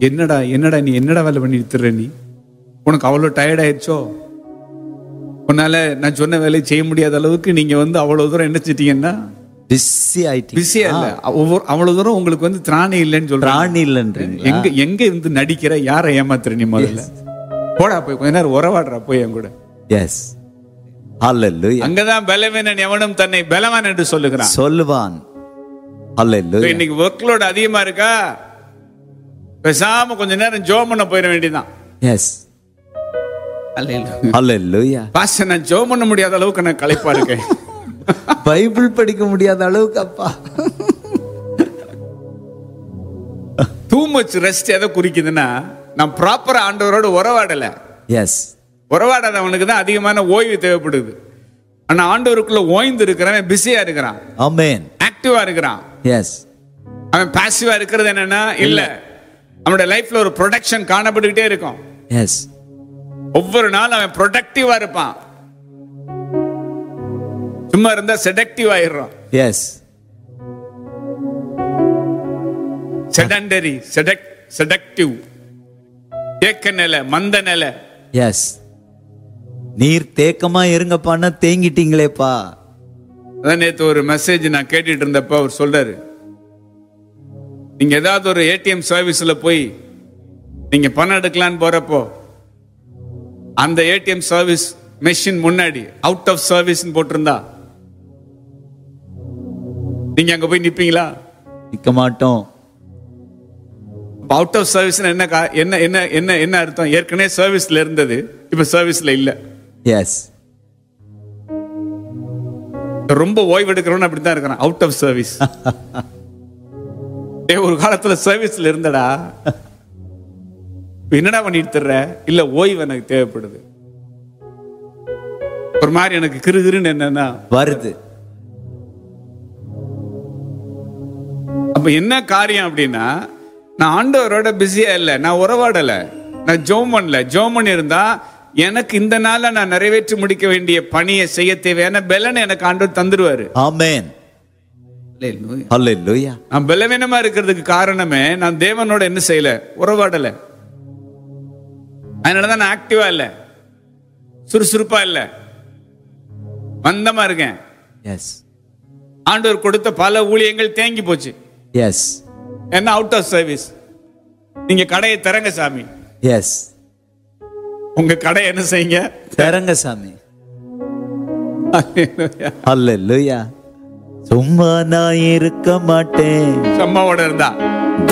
என்னடா என்னடா நீ என்னடா வேலை பண்ணிட்டு நீ? உனக்கு அவ்வளோ டயர்ட் ஆயிடுச்சோ? உன்னால நான் சொன்ன வேலையை செய்ய முடியாத அளவுக்கு நீங்க அவ்வளவு தூரம் என்ன செஞ்சீங்கன்னா பிஸியா இல்ல, அவ்வளவு தூரம் உங்களுக்கு திராணி இல்லைன்னு சொல்றேன். எங்க நடிக்கிற, யாரை ஏமாத்துற நீ? முதல்ல போடா போய் கொஞ்ச நேரம் உறவாடுறா போய் என் கூட. எஸ், ஹல்லேலூயா. அங்கதான் பலவீனன் எவனும் தன்னை பலவான் என்று சொல்லுவான். ஹல்லேலூயா. இன்னைக்கு ஒர்க் லோட் அதிகமா இருக்கா, பேசாம கொஞ்ச நேரம் ஜெபம் பண்ண போயிட வேண்டியதான். எஸ், ஹல்லேலூயா. பாஸ்டர், நான் ஜெபம் பண்ண முடியாத அளவுக்கு நான் களைப்பா இருக்கேன். பைபிள் படிக்க முடியாத அளவுக்கு அப்பா. டூ மச் ரெஸ்ட் எதை குறிக்குதுன்னா, நான் ப்ராப்பரா ஆண்டவரோட உறவாடல. எஸ், உறவாடாதவனுக்கு தான் அதிகமான ஓய்வு தேவைப்படுது. ஆனா ஆண்டவருக்குள்ள ஓய்ந்து இருக்கிறவன் பிஸியா இருக்கிறான். ஆமென். ஆக்டிவா இருக்கிறான். எஸ். அவன் பாசிவா இருக்கிறது என்னன்னா இல்ல, அவனோட லைஃப்ல ஒரு ப்ரொடக்ஷன் காணப்பட்டுக்கிட்டே இருக்கும். எஸ். ஒவ்வொரு நாள் அவன் ப்ரொடக்டிவா இருப்பான். சும்மா இருந்தா செடக்டிவ் ஆயிடுறான். எஸ். செடண்டரி, செடக்டிவ், தேக்க நிலை, மந்த நிலை. எஸ். நீர் தேக்கமா இருங்கப்பான்னா தேங்கிட்டீங்களேப்பா. அதான் நேத்து ஒரு மெசேஜ் நான் கேட்டுட்டு இருந்தப்ப அவர் சொல்றாரு, நீங்க ஏதாவது ஒரு ஏடிஎம் சர்வீஸ்ல போய் நீங்க பணம் எடுக்கலான்னு போறப்போ அந்த ஏடிஎம் சர்வீஸ் மெஷின் முன்னாடி அவுட் ஆஃப் சர்வீஸ் போட்டிருந்தா நீங்க அங்க போய் நிப்பீங்களா? நிக்க மாட்டோம். அவுட் ஆஃப் சர்வீஸ் என்ன என்ன என்ன என்ன அர்த்தம்? ஏற்கனவே சர்வீஸ்ல இருந்தது, இப்ப சர்வீஸ்ல இல்ல. எஸ். ரொம்ப ஓய்வு எடுக்கிறவன் அப்படித்தான் இருக்கிறான், அவுட் ஆஃப் சர்வீஸ். ஒரு காலத்துல சர்வீஸ்ல இருந்தடா, என்னடா பண்ணிட்டு தர்ற? இல்ல, ஓய்வு எனக்கு தேவைப்படுது. ஒரு மாதிரி எனக்கு கிருகிருன்னு என்னன்னா வருது. அப்ப என்ன காரியம் அப்படின்னா, நான் ஆண்டவரோட பிஸியா இல்ல, நான் உறவாடல, நான் ஜெபம் பண்ணல. ஜெபம் பண்ணி இருந்தா எனக்கு இந்த நாள்ல நான் நிறைவேற்றி முடிக்க வேண்டிய பணியை செய்ய தேவையான பலனை எனக்கு ஆண்டவர் தந்துருவாரு. ஆமென். ஹல்லேலூயா. நான் பலவீனமா இருக்கிறதுக்கு காரணமே நான் தேவனோட என்ன செய்யல, உறவாடல. அதனாலதான் நான் ஆக்டிவா இல்ல, சுறுசுறுப்பா இல்ல, மந்தமா இருக்கேன். எஸ். ஆண்டவர் கொடுத்த பல ஊழியங்கள் தேங்கி போச்சு. எஸ். என்ன அவுட் ஆஃப் சர்வீஸ். நீங்க கடையை திறங்க சாமி. எஸ். உங்க கடை என்ன செய்யுங்க, திறங்க சாமி. ஹல்லேலூயா. சும்மா நான் இருக்க மாட்டேன். சும்மாவோட இருந்தா